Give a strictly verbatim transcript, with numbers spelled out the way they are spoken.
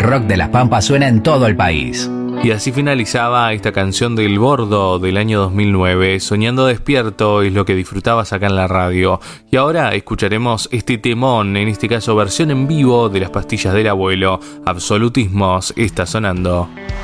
rock de las Pampas suena en todo el país. Y así finalizaba esta canción del Bordo del año dos mil nueve. Soñando despierto es lo que disfrutabas acá en la radio. Y ahora escucharemos este temón, en este caso versión en vivo de Las Pastillas del Abuelo. Absolutismos está sonando.